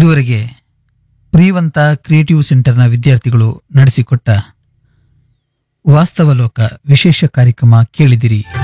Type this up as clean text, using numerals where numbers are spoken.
ಇದುವರೆಗೆ ಪ್ರಿಯವಂತ ಕ್ರಿಯೇಟಿವ್ ಸೆಂಟರ್ನ ವಿದ್ಯಾರ್ಥಿಗಳು ನಡೆಸಿಕೊಟ್ಟ ವಾಸ್ತವ ಲೋಕ ವಿಶೇಷ ಕಾರ್ಯಕ್ರಮ ಕೇಳಿದಿರಿ.